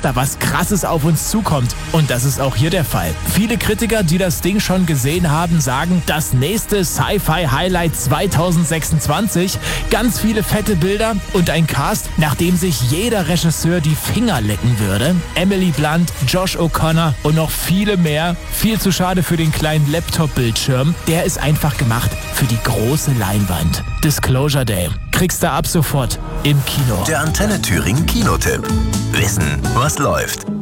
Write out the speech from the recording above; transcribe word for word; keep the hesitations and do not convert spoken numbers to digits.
da was Krasses auf uns zukommt. Und das ist auch hier der Fall. Viele Kritiker, die das Ding schon gesehen haben, sagen, das nächste Sci-Fi-Highlight zweitausendsechsundzwanzig. Ganz viele fette Bilder und ein Cast, nach dem sich jeder Regisseur die Finger lecken würde. Emily Blunt, Josh O'Connor und noch viele mehr. Viel zu schade für den kleinen Laptop-Bildschirm. Der ist einfach gemacht für die große Leinwand. Disclosure Day. Kriegst du ab sofort im Kino. Der Antenne Thüringen Kinotipp. Wissen, was läuft.